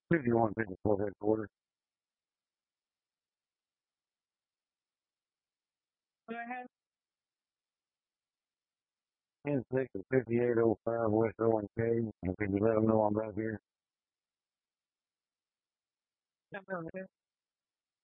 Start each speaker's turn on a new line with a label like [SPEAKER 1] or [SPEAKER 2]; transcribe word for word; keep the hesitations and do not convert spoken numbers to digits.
[SPEAKER 1] fifty-one fifty-four headquarters. ten six and fifty-eight oh five West Owen K. And could you let them know I'm back here?